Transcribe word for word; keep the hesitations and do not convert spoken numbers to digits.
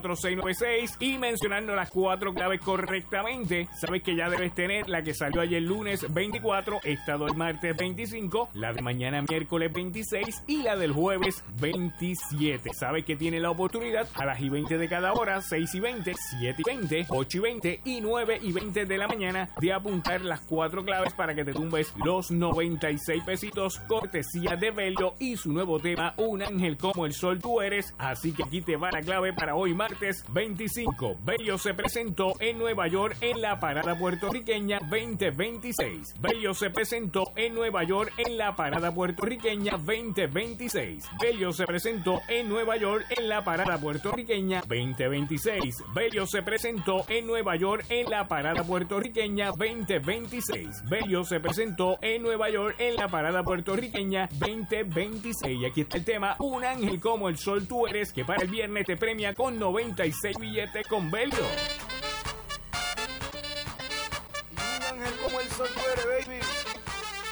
cuatro seis nueve seis y mencionando las cuatro claves correctamente, sabes que ya debes tener la que salió ayer lunes veinticuatro, esta del martes veinticinco, la de mañana miércoles veintiséis y la del jueves veintisiete. Sabes que tiene la oportunidad a las y veinte de cada hora, seis y veinte, siete y veinte, ocho y veinte y nueve y veinte de la mañana de apuntar las cuatro claves para que te tumbes los noventa y seis pesitos cortesía de Bello y su nuevo tema Un ángel como el sol tú eres. Así que aquí te va la clave para hoy martes veinticinco. Bello se presentó en Nueva York en la parada puertorriqueña veinte veintiséis. Bello se presentó en Nueva York en la parada puertorriqueña veinte veintiséis. Bello se presentó en Nueva York en la parada puertorriqueña veinte veintiséis. Bello se presentó en Nueva York en la parada puertorriqueña veinte veintiséis. Bello se presentó en Nueva York en la parada puertorriqueña veinte veintiséis. Y aquí está el tema Un ángel como el sol tú eres, que para el viernes te premia con noventa y seis billetes con Bello. Y un ángel como el sol tú eres, baby.